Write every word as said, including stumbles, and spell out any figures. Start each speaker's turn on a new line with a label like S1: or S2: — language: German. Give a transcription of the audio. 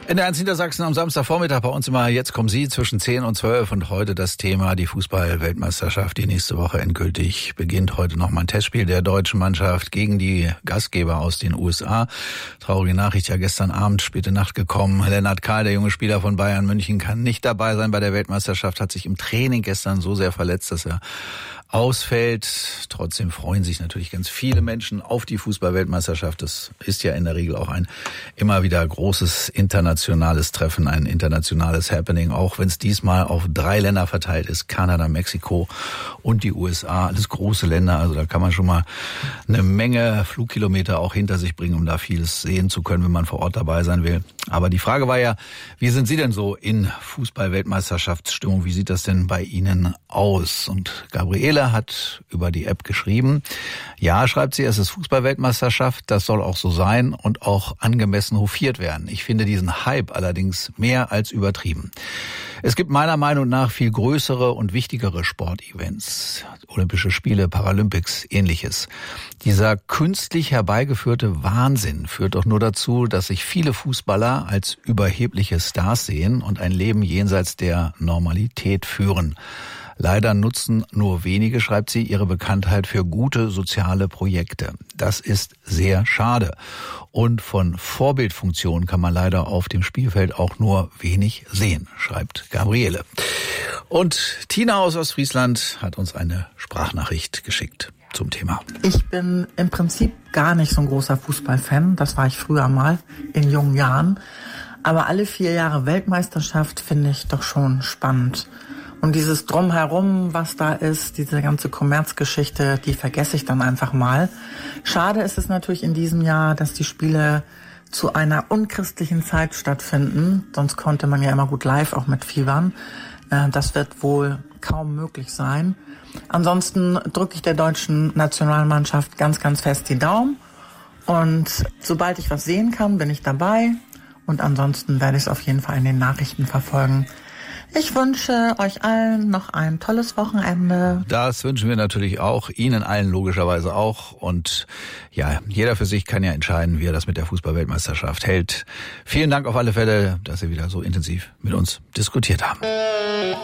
S1: In der eins Niedersachsen am Samstagvormittag bei uns immer Jetzt kommen Sie zwischen zehn und zwölf und heute das Thema die Fußball-Weltmeisterschaft, die nächste Woche endgültig beginnt. Heute nochmal ein Testspiel der deutschen Mannschaft gegen die Gastgeber aus den U S A. Traurige Nachricht ja gestern Abend, späte Nacht gekommen. Lennart Kahl, der junge Spieler von Bayern München, kann nicht dabei sein bei der Weltmeisterschaft, hat sich im Training gestern so sehr verletzt, dass er ausfällt. Trotzdem freuen sich natürlich ganz viele Menschen auf die Fußball-Weltmeisterschaft. Das ist ja in der Regel auch ein immer wieder großes internationales Treffen, ein internationales Happening, auch wenn es diesmal auf drei Länder verteilt ist. Kanada, Mexiko und die U S A. Alles große Länder, also da kann man schon mal eine Menge Flugkilometer auch hinter sich bringen, um da vieles sehen zu können, wenn man vor Ort dabei sein will. Aber die Frage war ja, wie sind Sie denn so in Fußball-Weltmeisterschaftsstimmung? Wie sieht das denn bei Ihnen aus? Und Gabriele hat über die App geschrieben, ja, schreibt sie, es ist Fußball-Weltmeisterschaft, das soll auch so sein und auch angemessen hofiert werden. Ich finde diesen Hype allerdings mehr als übertrieben. Es gibt meiner Meinung nach viel größere und wichtigere Sportevents, Olympische Spiele, Paralympics, ähnliches. Dieser künstlich herbeigeführte Wahnsinn führt doch nur dazu, dass sich viele Fußballer als überhebliche Stars sehen und ein Leben jenseits der Normalität führen. Leider nutzen nur wenige, schreibt sie, ihre Bekanntheit für gute soziale Projekte. Das ist sehr schade. Und von Vorbildfunktion kann man leider auf dem Spielfeld auch nur wenig sehen, schreibt Gabriele. Und Tina aus Ostfriesland hat uns eine Sprachnachricht geschickt zum Thema.
S2: Ich bin im Prinzip gar nicht so ein großer Fußballfan. Das war ich früher mal in jungen Jahren. Aber alle vier Jahre Weltmeisterschaft finde ich doch schon spannend. Und dieses Drumherum, was da ist, diese ganze Kommerzgeschichte, die vergesse ich dann einfach mal. Schade ist es natürlich in diesem Jahr, dass die Spiele zu einer unchristlichen Zeit stattfinden. Sonst konnte man ja immer gut live auch mitfiebern. Das wird wohl kaum möglich sein. Ansonsten drücke ich der deutschen Nationalmannschaft ganz, ganz fest die Daumen. Und sobald ich was sehen kann, bin ich dabei. Und ansonsten werde ich es auf jeden Fall in den Nachrichten verfolgen. Ich wünsche euch allen noch ein tolles Wochenende.
S1: Das wünschen wir natürlich auch, Ihnen allen logischerweise auch. Und ja, jeder für sich kann ja entscheiden, wie er das mit der Fußball-Weltmeisterschaft hält. Vielen Dank auf alle Fälle, dass Sie wieder so intensiv mit uns diskutiert haben.